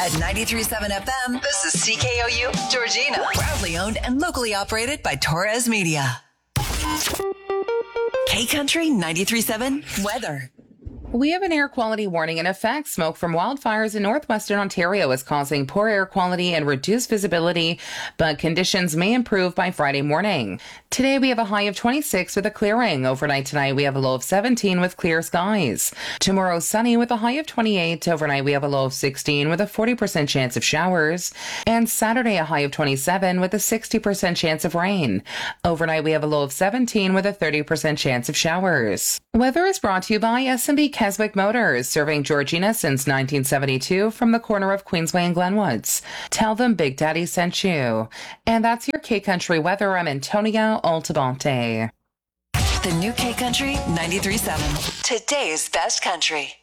At 93.7 FM, this is CKOU, Georgina. Proudly owned and locally operated by Torres Media. K-Country 93.7 weather. We have an air quality warning in effect. Smoke from wildfires in northwestern Ontario is causing poor air quality and reduced visibility, but conditions may improve by Friday morning. Today we have a high of 26 with a clearing. Overnight tonight we have a low of 17 with clear skies. Tomorrow sunny with a high of 28. Overnight we have a low of 16 with a 40% chance of showers. And Saturday a high of 27 with a 60% chance of rain. Overnight we have a low of 17 with a 30% chance of showers. Weather is brought to you by S&B Keswick Motors, serving Georgina since 1972 from the corner of Queensway and Glenwoods. Tell them Big Daddy sent you. And that's your K-Country weather. I'm Antonia Altabonte. The new K-Country 93.7. Today's best country.